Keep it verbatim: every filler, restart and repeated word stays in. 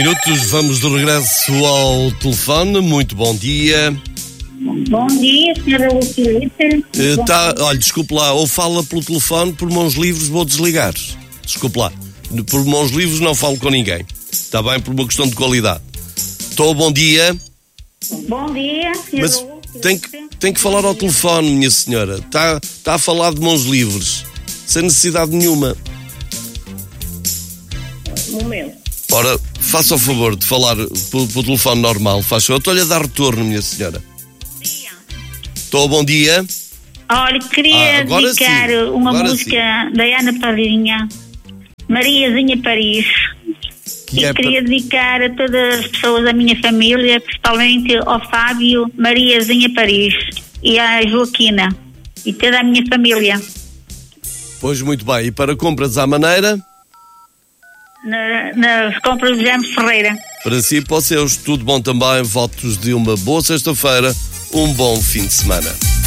Minutos, vamos de regresso ao telefone. Muito bom dia. Bom dia, senhora Luciana. Uh, tá, olha, desculpe lá, ou fala pelo telefone, por mãos livres vou desligar. Desculpe lá, por mãos livres não falo com ninguém. Está bem, por uma questão de qualidade. Estou, bom dia. Bom dia, senhora Mas tem que, tem que falar ao telefone, minha senhora. Está, está a falar de mãos livres, sem necessidade nenhuma. Momento. Ora, faça o favor de falar pelo, pelo telefone normal, faz favor. Eu estou-lhe a dar retorno, minha senhora. Estou, bom dia. Olha, queria Ah, dedicar sim, uma sim. música da Ana Padrinha, Mariazinha Paris. Que e é queria pa- dedicar a todas as pessoas da minha família, principalmente ao Fábio, Mariazinha Paris e à Joaquina e toda a minha família. Pois muito bem, e para compras à maneira, Na, nas compras de James Ferreira. para si e para os seus, tudo bom também, votos de uma boa sexta-feira, um bom fim de semana.